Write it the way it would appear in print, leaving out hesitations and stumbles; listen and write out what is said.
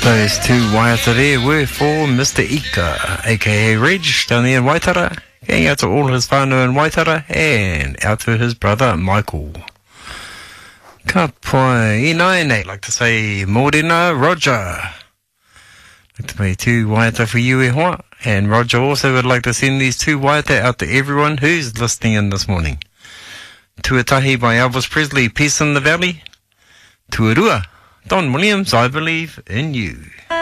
Those two waiata there were for Mr. Ika, aka Reg, down there in Waitara. Going out to all his whānau in Waitara and out to his brother Michael. Ka pai, I'd like to say Morena Roger. Like to play two waiata for you e hoa. And Roger also would like to send these two waiata out to everyone who's listening in this morning. Tuatahi by Elvis Presley, Peace in the Valley. Tuarua, Don Williams, I Believe in You.